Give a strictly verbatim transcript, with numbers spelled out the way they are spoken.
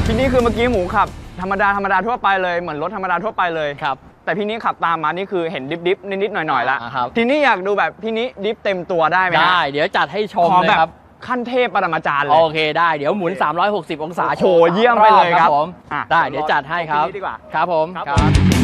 พี่นี่คือเมื่อกี้หมูขับธรรมดาธรรมดาทั่วไปเลยเหมือนรถธรรมดาทั่วไปเลยครับแต่พี่นี่ขับตามมานี่คือเห็นดิฟดิฟนิดๆหน่อยๆแล้วทีนี้อยากดูแบบพี่นี่ดิฟเต็มตัวได้ไหมได้เดี๋ยวจัดให้ชมเลยครับขั้นเทพปรมาจารย์เลยโอเคได้เดี๋ยวหมุนสามร้อยหกสิบองศาโชว์เยี่ยมไปเลยครับผมได้เดี๋ยวจัดให้ครับครับผมครับ